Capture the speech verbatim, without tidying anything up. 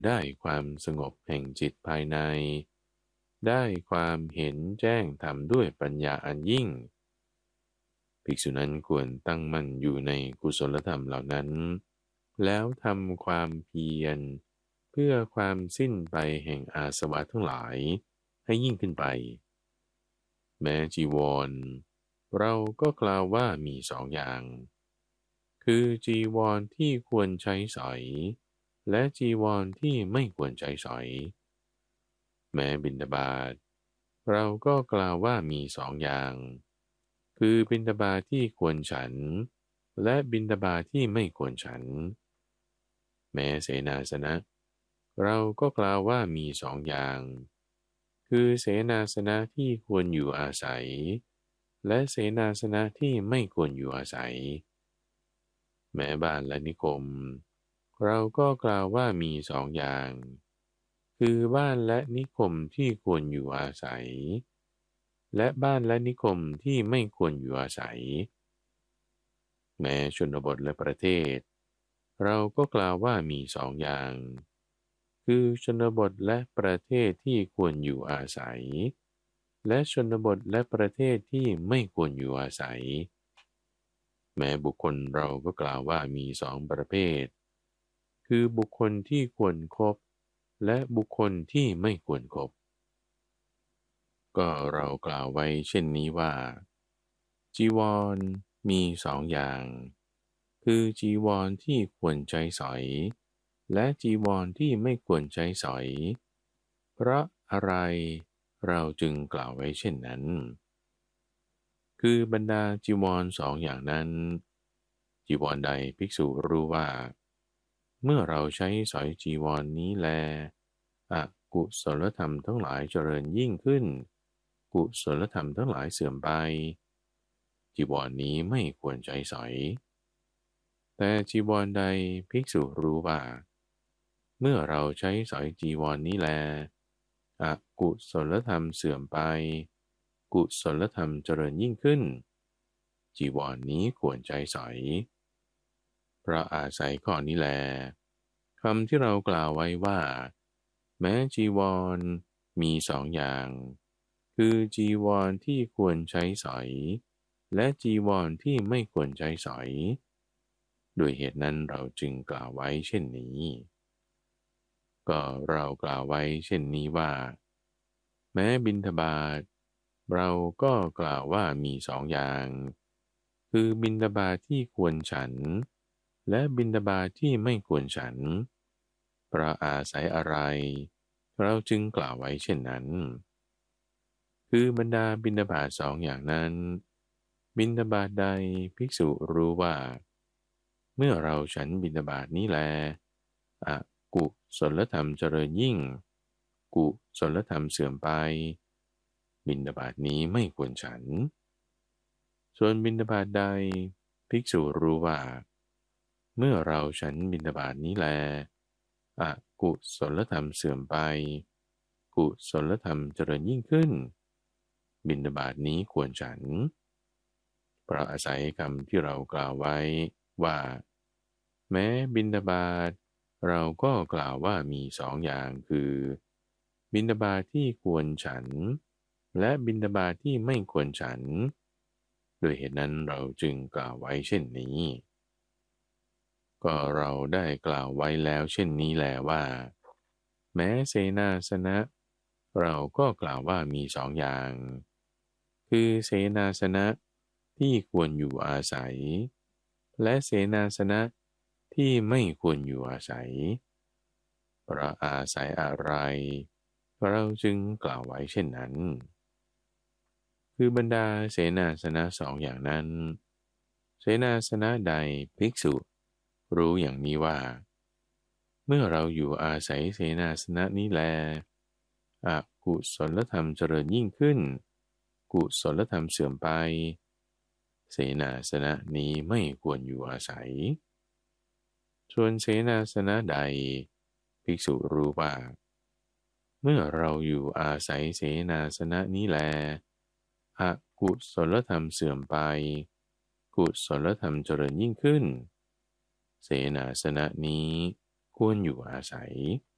ได้ความสงบแห่งจิตภายในได้ความเห็นแจ้งธรรมด้วยปัญญาอันยิ่งภิกษุนั้นควรตั้งมั่นอยู่ในกุศลธรรมเหล่านั้นแล้วทำความเพียรเพื่อความสิ้นไปแห่งอาสวะทั้งหลายให้ยิ่งขึ้นไปแม้จีวรเราก็กล่าวว่ามีสองอย่างคือจีวรที่ควรใช้สอยและจีวรที่ไม่ควรใช้สอยแม้บิณฑบาตเราก็กล่าวว่ามีสองอย่างคือบิณฑบาตที่ควรฉันและบิณฑบาตที่ไม่ควรฉันแม้เสนาสนะเราก็กล่าวว่ามีสองอย่างคือเสนาสนะที่ควรอยู่อาศัยและเสนาสนะที่ไม่ควรอยู่อาศัยแม้บ้านและนิคมเราก็กล่าวว่ามีสองอย่างคือบ้านและนิคมที่ควรอยู่อาศัยและบ้านและนิคมที่ไม่ควรอยู่อาศัยแม้ชนบทและประเทศเราก็กล่าวว่ามีสองอย่างคือชนบทและประเทศที่ควรอยู่อาศัยและชนบทและประเทศที่ไม่ควรอยู่อาศัยแม้บุคคลเราก็กล่าวว่ามีสองประเภทคือบุคคลที่ควรครบและบุคคลที่ไม่ควรครบก็เรากล่าวไว้เช่นนี้ว่าจีวรมีสองอย่างคือจีวรที่ควรใช้สอยและจีวรที่ไม่ควรใช้สอยเพราะอะไรเราจึงกล่าวไว้เช่นนั้นคือบรรดาจีวรสองอย่างนั้นจีวรใดภิกษุรู้ว่าเมื่อเราใช้สอยจีวรนนี้แลอกุศลธรรมทั้งหลายเจริญยิ่งขึ้นกุศลธรรมทั้งหลายเสื่อมไปจีวรนนี้ไม่ควรใช้สอยแต่จีวรใดภิกษุรู้ว่าเมื่อเราใช้สอยจีวรนนี้แลอกุศลธรรมเสื่อมไปกุศลธรรมเจริญยิ่งขึ้นจีวรนนี้ควรใช้สอยเพราะอาศัยข้อนี้แลคำที่เรากล่าวไว้ว่าแม้จีวรมีสองอย่างคือจีวรที่ควรใช้สอยและจีวรที่ไม่ควรใช้สอยด้วยเหตุนั้นเราจึงกล่าวไว้เช่นนี้ก็เรากล่าวไว้เช่นนี้ว่าแม้บิณฑบาตเราก็กล่าวว่ามีสองอย่างคือบิณฑบาตที่ควรฉันและบิณฑบาตที่ไม่ควรฉันเพราะอาศัยอะไรเราจึงกล่าวไว้เช่นนั้นคือบรรดาบิณฑบาตสองอย่างนั้นบิณฑบาตใดภิกษุรู้ว่าเมื่อเราฉันบิณฑบาตนี้แลอกุศลธรรมเจริญยิ่งกุศลธรรมเสื่อมไปบิณฑบาตนี้ไม่ควรฉันส่วนบิณฑบาตใดภิกษุรู้ว่าเมื่อเราฉันบิณฑบาตนี้แลอกุศลธรรมเสื่อมไปกุศลธรรมเจริญยิ่งขึ้นบิณฑบาตนี้ควรฉันเพราะอาศัยคำที่เรากล่าวไว้ว่าแม้บิณฑบาตเราก็กล่าวว่ามีสองอย่างคือบิณฑบาตที่ควรฉันและบิณฑบาตที่ไม่ควรฉันโดยเหตุนั้นเราจึงกล่าวไว้เช่นนี้ก็เราได้กล่าวไว้แล้วเช่นนี้แลว่าแม้เสนาสนะเราก็กล่าวว่ามีสองอย่างคือเสนาสนะที่ควรอยู่อาศัยและเสนาสนะที่ไม่ควรอยู่อาศัยเพราะอาศัยอะไรเราจึงกล่าวไว้เช่นนั้นคือบรรดาเสนาสนะสองอย่างนั้นเสนาสนะใดภิกษุรู้อย่างนี้ว่าเมื่อเราอยู่อาศัยเสนาสนะนี้แลอกุศลธรรมเจริญยิ่งขึ้นกุศลธรรมเสื่อมไปเสนาสนะนี้ไม่ควรอยู่อาศัยส่วนเสนาสนะใดภิกษุรู้ว่าเมื่อเราอยู่อาศัยเสนาสนะนี้แลอกุศลธรรมเสื่อมไปกุศลธรรมเจริญยิ่งขึ้นเสนาสนะนี้ควรอยู่อาศัย